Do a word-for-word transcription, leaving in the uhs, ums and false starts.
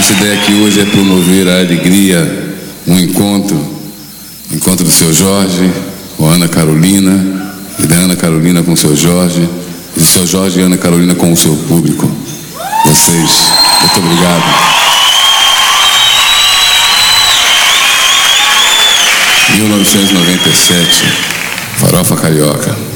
Nossa ideia aqui hoje é promover a alegria, um encontro, um encontro do seu Jorge com a Ana Carolina, e da Ana Carolina com o seu Jorge, e do seu Jorge e Ana Carolina com o seu público. Vocês, muito obrigado. mil novecentos e noventa e sete, Farofa Carioca.